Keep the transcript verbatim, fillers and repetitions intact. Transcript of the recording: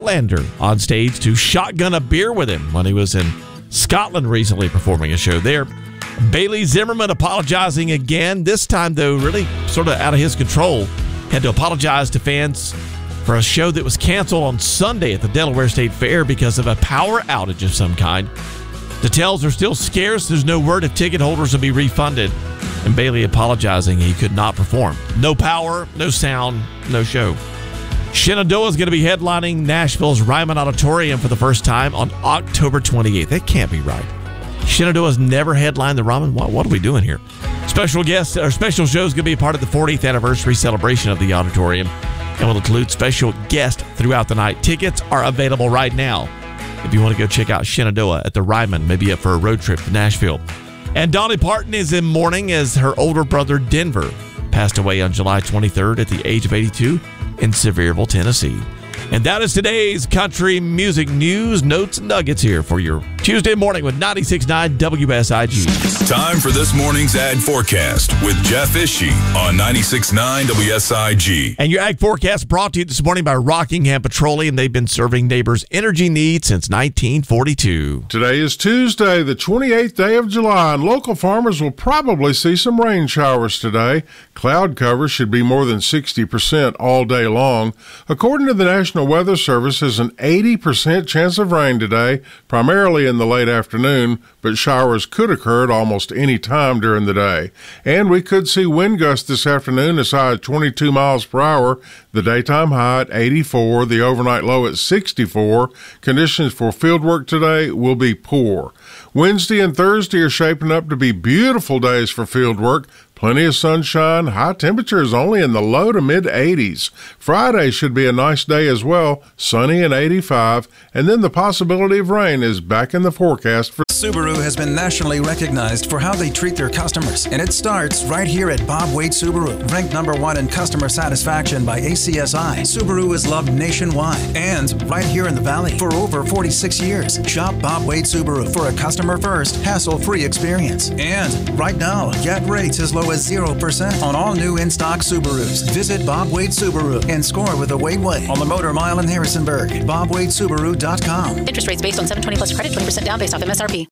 Lander on stage to shotgun a beer with him when he was in Scotland recently performing a show there. Bailey Zimmerman apologizing again, this time though really sort of out of his control. Had to apologize to fans for a show that was canceled on Sunday at the Delaware State Fair because of a power outage of some kind. Details are still scarce. There's no word if ticket holders will be refunded. And Bailey apologizing he could not perform. No power, no sound, no show. Shenandoah is going to be headlining Nashville's Ryman Auditorium for the first time on October twenty-eighth. That can't be right. Shenandoah's never headlined the Ryman. What, what are we doing here? Special guests, or special shows going to be a part of the fortieth anniversary celebration of the auditorium and will include special guests throughout the night. Tickets are available right now if you want to go check out Shenandoah at the Ryman, maybe up for a road trip to Nashville. And Dolly Parton is in mourning as her older brother Denver passed away on July twenty-third at the age of eighty-two in Sevierville, Tennessee. And that is today's country music news, notes, and nuggets here for your Tuesday morning with ninety-six point nine W S I G. Time for this morning's Ag Forecast with Jeff Ishii on ninety-six point nine W S I G. And your Ag Forecast brought to you this morning by Rockingham Petroleum. They've been serving neighbors' energy needs since nineteen forty-two. Today is Tuesday, the twenty-eighth day of July, and local farmers will probably see some rain showers today. Cloud cover should be more than sixty percent all day long. According to the National Weather Service, there's an eighty percent chance of rain today, primarily in the late afternoon, but showers could occur at almost any time during the day. And we could see wind gusts this afternoon as high as twenty-two miles per hour, the daytime high at eighty-four, the overnight low at sixty-four. Conditions for field work today will be poor. Wednesday and Thursday are shaping up to be beautiful days for field work. Plenty of sunshine, high temperatures only in the low to mid eighties. Friday should be a nice day as well, sunny and eighty-five, and then the possibility of rain is back in the forecast for Subaru has been nationally recognized for how they treat their customers, and it starts right here at Bob Wade Subaru. Ranked number one in customer satisfaction by A C S I, Subaru is loved nationwide and right here in the Valley for over forty-six years. Shop Bob Wade Subaru for a customer-first, hassle-free experience. And right now, get rates as low as zero percent on all new in-stock Subarus. Visit Bob Wade Subaru and score with a Wade Way on the Motor Mile in Harrisonburg. Bob Wade Subaru dot com. Interest rates based on seven twenty plus credit, twenty percent down based off M S R P.